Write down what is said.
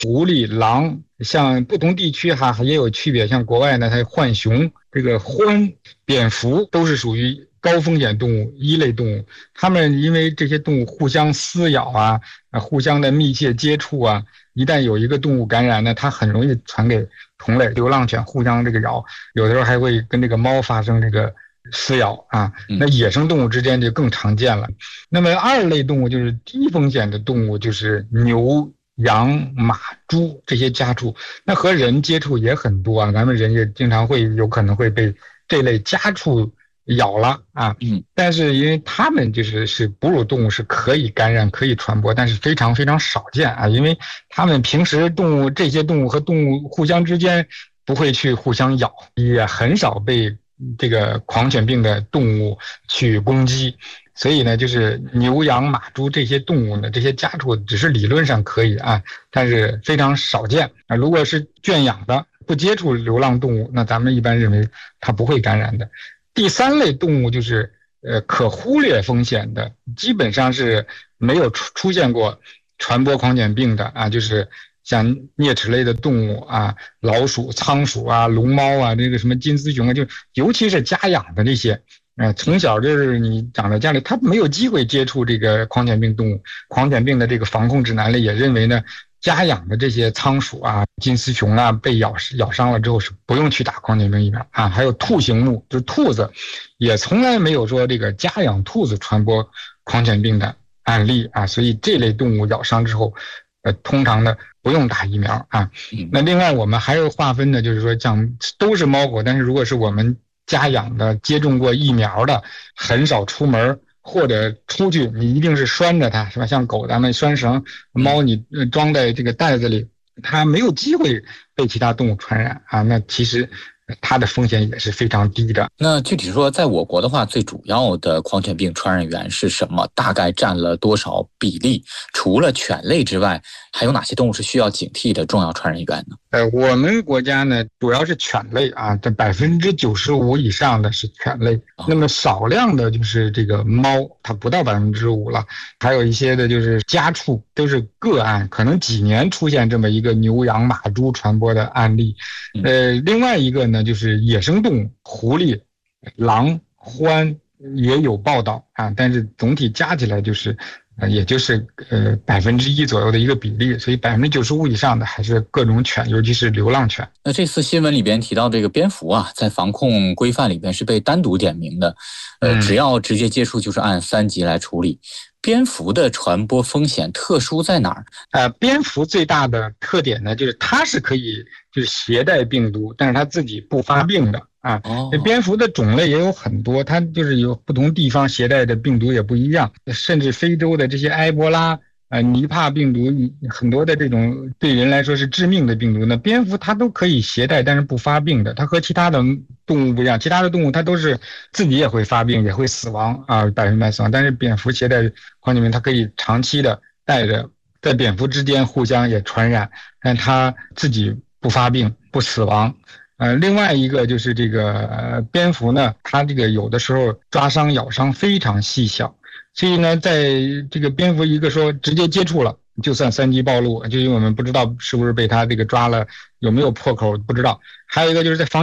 狐狸、狼，像不同地区也有区别，像国外呢，它浣熊、这个獾、蝙蝠都是属于高风险动物，一类动物。它们因为这些动物互相撕咬啊，互相的密切接触啊，一旦有一个动物感染呢，它很容易传给同类。流浪犬互相这个咬，有的时候还会跟这个猫发生这个撕咬啊。那野生动物之间就更常见了。那么二类动物就是低风险的动物，就是牛、羊、马、猪这些家畜，那和人接触也很多啊，咱们人也经常有可能会被这类家畜咬了啊。但是因为它们是哺乳动物，是可以感染可以传播，但是非常非常少见啊，因为它们平时这些动物和动物互相之间不会去互相咬，也很少被这个狂犬病的动物去攻击。所以呢，就是牛、羊、马、猪这些动物呢，这些家畜只是理论上可以啊，但是非常少见啊。如果是圈养的，不接触流浪动物，那咱们一般认为它不会感染的。第三类动物就是可忽略风险的，基本上是没有出现过传播狂犬病的啊，就是像啮齿类的动物啊，老鼠、仓鼠啊、龙猫啊，这个什么金丝熊啊，就尤其是家养的这些。从小就是你长在家里，他没有机会接触这个狂犬病动物。狂犬病的这个防控指南里也认为呢，家养的这些仓鼠啊、金丝熊啊被咬伤了之后是不用去打狂犬病疫苗啊。还有兔形目，就是兔子，也从来没有说这个家养兔子传播狂犬病的案例啊。所以这类动物咬伤之后，通常呢不用打疫苗啊。那另外我们还有划分的，就是说像都是猫狗，但是如果是我们家养的接种过疫苗的，很少出门或者出去，你一定是拴着它，是吧？像狗咱们拴绳，猫你装在这个袋子里，它没有机会被其他动物传染啊。那其实它的风险也是非常低的。 那具体说，在我国的话，最主要的狂犬病传染源是什么？大概占了多少比例？除了犬类之外，还有哪些动物是需要警惕的重要传染源呢？ 我们国家呢，主要是犬类啊，这95%以上的是犬类，那么少量的就是这个猫，它不到5%了，还有一些的就是家畜，都是个案，可能几年出现这么一个牛、羊、马、猪传播的案例。另外一个呢，就是野生动物，狐狸、狼、獾也有报道啊，但是总体加起来也就是1%左右的一个比例，所以95%以上的还是各种犬，尤其是流浪犬。 那这次新闻里边提到这个蝙蝠啊，在防控规范里边是被单独点名的，只要直接接触就是按3级来处理。蝙蝠的传播风险特殊在哪儿？ 蝙蝠最大的特点呢，就是它是可以携带病毒，但是它自己不发病的啊。蝙蝠的种类也有很多，它有不同地方携带的病毒也不一样，甚至非洲的这些埃博拉、尼帕病毒，很多的这种对人来说是致命的病毒呢，蝙蝠它都可以携带，但是不发病的。它和其他的动物不一样，其他的动物它都是自己也会发病，也会死亡啊，100%死亡。但是蝙蝠携带狂犬病，它可以长期的带着，在蝙蝠之间互相也传染，但它自己不发病不死亡。另外一个就是这个蝙蝠呢，它这个有的时候抓伤咬伤非常细小，所以呢，在这个蝙蝠一个说直接接触了，就算3级暴露，就因为我们不知道是不是被它这个抓了，有没有破口不知道。还有一个就是在防